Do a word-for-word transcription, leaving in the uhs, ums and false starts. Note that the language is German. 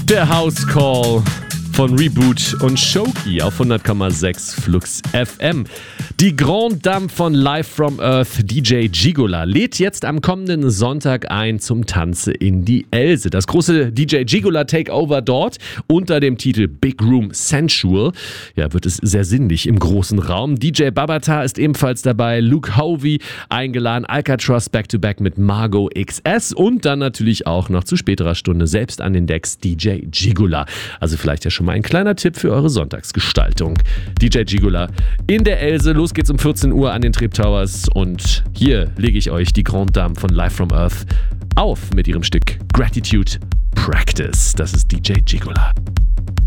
Der House Call von Reboot und Shoki auf hundert Komma sechs Flux F M. Die Grande Dame von Live from Earth, D J Gigola, lädt jetzt am kommenden Sonntag ein zum Tanze in die Else. Das große D J Gigola Takeover dort unter dem Titel Big Room Sensual. Ja, wird es sehr sinnlich im großen Raum. D J Babata ist ebenfalls dabei, Luke Hovey eingeladen, Alcatraz Back-to-Back mit Margot X S und dann natürlich auch noch zu späterer Stunde selbst an den Decks D J Gigola. Also vielleicht ja schon mal ein kleiner Tipp für eure Sonntagsgestaltung. D J Gigola in der Else. Los geht's um vierzehn Uhr an den Trip Towers und hier lege ich euch die Grande Dame von Live from Earth auf mit ihrem Stück Gratitude Practice. Das ist D J Gigola.